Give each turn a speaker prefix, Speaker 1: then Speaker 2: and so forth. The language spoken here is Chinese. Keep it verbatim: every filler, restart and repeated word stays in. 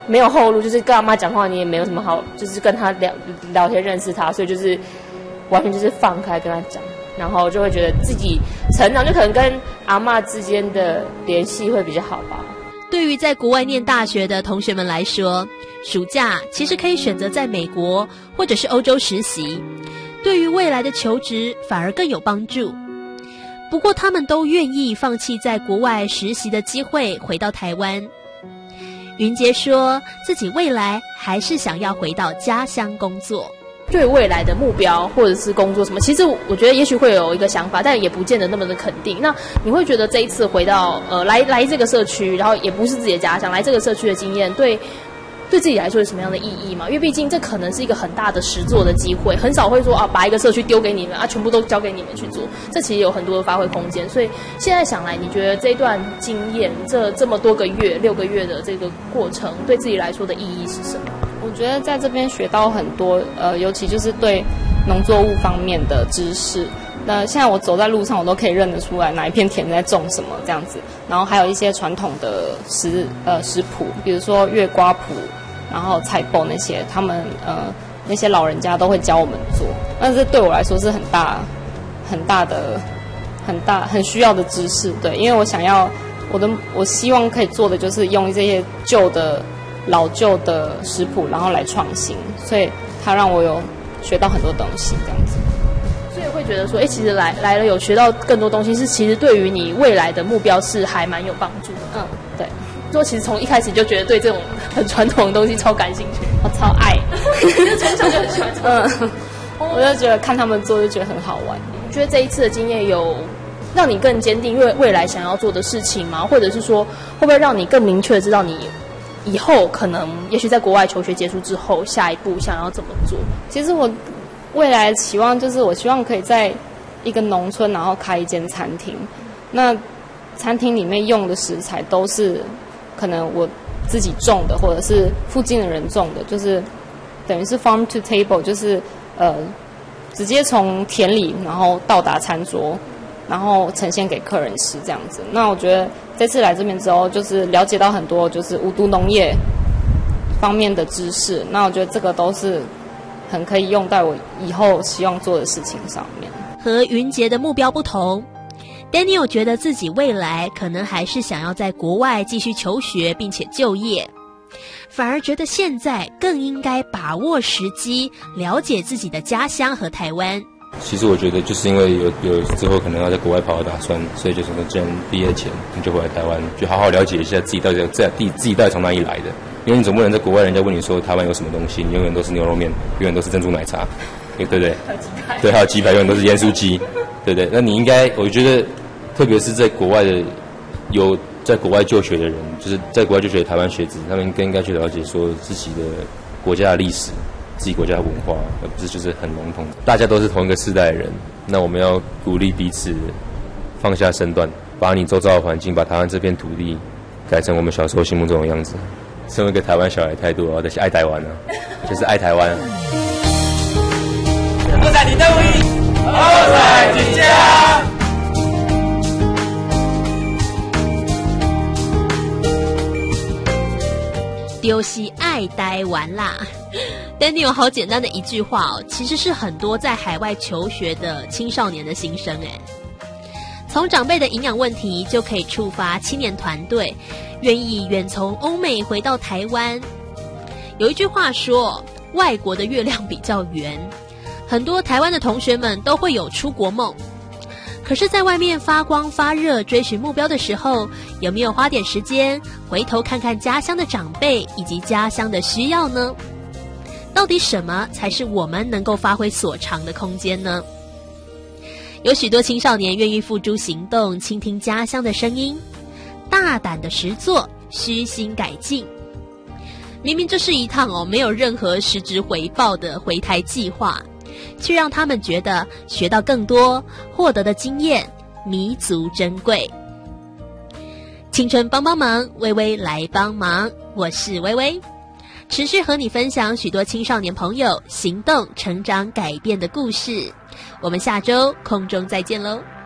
Speaker 1: 没有后路，就是跟阿妈讲话，你也没有什么好，就是跟他聊聊天认识他，所以就是完全就是放开跟他讲，然后就会觉得自己成长，就可能跟阿嬷之间的联系会比较好吧。
Speaker 2: 对于在国外念大学的同学们来说，暑假其实可以选择在美国或者是欧洲实习，对于未来的求职反而更有帮助。不过他们都愿意放弃在国外实习的机会，回到台湾。云杰说自己未来还是想要回到家乡工作。
Speaker 1: 对未来的目标或者是工作什么，其实我觉得也许会有一个想法，但也不见得那么的肯定。那你会觉得这一次回到呃来来这个社区，然后也不是自己的家乡，来这个社区的经验，对对自己来说有什么样的意义吗？因为毕竟这可能是一个很大的实作的机会，很少会说啊把一个社区丢给你们啊，全部都交给你们去做，这其实有很多的发挥空间。所以现在想来，你觉得这段经验，这这么多个月、六个月的这个过程，对自己来说的意义是什么？
Speaker 3: 我觉得在这边学到很多，呃，尤其就是对农作物方面的知识。那现在我走在路上，我都可以认得出来哪一片田在种什么这样子。然后还有一些传统的食呃食谱，比如说月瓜谱，然后菜脯那些，他们呃那些老人家都会教我们做。但是对我来说是很大很大的很大很需要的知识，对，因为我想要我的我希望可以做的就是用这些旧的。老旧的食谱，然后来创新，所以它让我有学到很多东西，这样子。
Speaker 1: 所以会觉得说，哎，其实来来了有学到更多东西，是其实对于你未来的目标是还蛮有帮助的。
Speaker 3: 嗯，对。
Speaker 1: 说其实从一开始就觉得对这种很传统的东西超感兴趣，
Speaker 3: 我超爱，
Speaker 1: 从小就很喜欢。
Speaker 3: 嗯，我就觉得看他们做就觉得很好玩。
Speaker 1: 你觉得这一次的经验有让你更坚定未未来想要做的事情吗？或者是说，会不会让你更明确的知道你？以后可能也许在国外求学结束之后，下一步想要怎么做？
Speaker 3: 其实我未来的期望就是我希望可以在一个农村然后开一间餐厅，那餐厅里面用的食材都是可能我自己种的或者是附近的人种的，就是等于是 farm to table， 就是呃直接从田里然后到达餐桌，然后呈现给客人吃这样子。那我觉得这次来这边之后，就是了解到很多就是无毒农业方面的知识。那我觉得这个都是很可以用在我以后希望做的事情上面。
Speaker 2: 和云杰的目标不同 ，Daniel 觉得自己未来可能还是想要在国外继续求学并且就业，反而觉得现在更应该把握时机，了解自己的家乡和台湾。
Speaker 4: 其实我觉得就是因为有有之后可能要在国外跑的打算，所以就是说，既然毕业前你就回来台湾，就好好了解一下自己到底在自己自己到底从哪里来的。因为你总不能在国外人家问你说台湾有什么东西，你永远都是牛肉面，永远都是珍珠奶茶，对不对？
Speaker 1: 还有鸡排，
Speaker 4: 对，还有鸡排，永远都是盐酥鸡，对不对？那你应该，我觉得，特别是在国外的有在国外就学的人，就是在国外就学的台湾学子，他们更应该去了解说自己的国家的历史。自己国家的文化，而不是就是很笼统的。大家都是同一个世代的人，那我们要鼓励彼此放下身段，把你周遭的环境，把台湾这片土地改成我们小时候心目中的样子。身为一个台湾小孩态度，我得爱台湾啊，就是爱台湾啊。
Speaker 5: 二彩你的位，二彩你家。
Speaker 2: 就是爱台湾啦。Daniel 好简单的一句话哦，其实是很多在海外求学的青少年的心声诶。从长辈的营养问题就可以触发青年团队愿意远从欧美回到台湾。有一句话说，外国的月亮比较圆，很多台湾的同学们都会有出国梦。可是在外面发光发热追寻目标的时候，有没有花点时间回头看看家乡的长辈以及家乡的需要呢？到底什么才是我们能够发挥所长的空间呢？有许多青少年愿意付诸行动，倾听家乡的声音，大胆的实作，虚心改进。明明这是一趟哦没有任何实质回报的回台计划，却让他们觉得学到更多，获得的经验弥足珍贵。青春帮帮忙，微微来帮忙，我是微微，持续和你分享许多青少年朋友行动、成长、改变的故事。我们下周空中再见喽。